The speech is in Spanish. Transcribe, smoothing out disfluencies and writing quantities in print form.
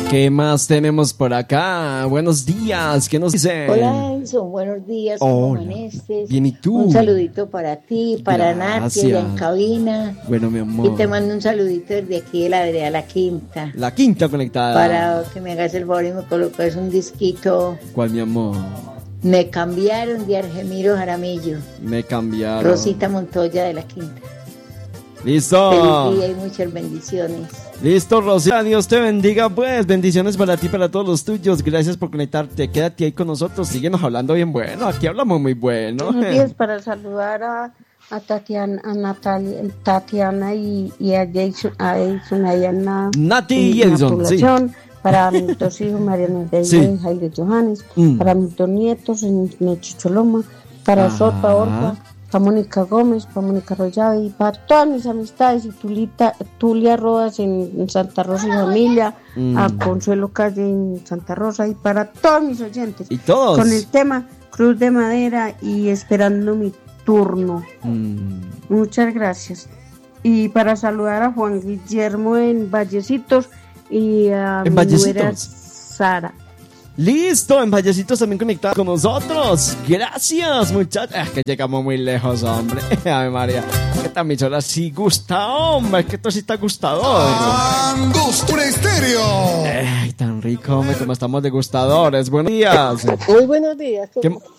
¿Qué más tenemos por acá? Buenos días, ¿qué nos dicen? Hola Enzo, buenos días, ¿cómo Hola. amaneces? Bien, ¿y tú? Un saludito para ti, para Gracias. Natia, en cabina. Bueno, mi amor. Y te mando un saludito desde aquí de la vereda La Quinta. La quinta conectada. Para que me hagas el favor y me colocas un disquito. ¿Cuál, mi amor? Me cambiaron de Argemiro Jaramillo. Me cambiaron. Rosita Montoya de La Quinta. ¡Listo! Feliz día y muchas bendiciones. Listo, Rosita, Dios te bendiga, pues. Bendiciones para ti, para todos los tuyos. Gracias por conectarte. Quédate ahí con nosotros. Síguenos hablando bien bueno. Aquí hablamos muy bueno. Buenos días, para saludar a Tatiana, a Natalia, Tatiana y a Jason, allá en la, Nati y en la Edison, sí. población. Para mis dos hijos, Mariana de Sí. y Jaile Johannes. Para mis dos nietos en Chicholoma. Para Sopa Orpa. Para Mónica Gómez, para Mónica Rollave y para todas mis amistades y Tulia Rodas en Santa Rosa y familia, a Consuelo Calle en Santa Rosa y para todos mis oyentes. Y todos. Con el tema Cruz de Madera y esperando mi turno. Muchas gracias. Y para saludar a Juan Guillermo en Vallecitos y a ¿En mi Vallecitos? nuera Sara. Listo, en Vallecitos también conectado con nosotros. Gracias, muchachos. Que llegamos muy lejos, hombre. Ave María. Esta emisora sí gusta, hombre. Que esto sí está gustador. Angostura Estéreo. Ay, tan rico, hombre, como estamos degustadores. Buenos días. Muy buenos días. ¿Qué,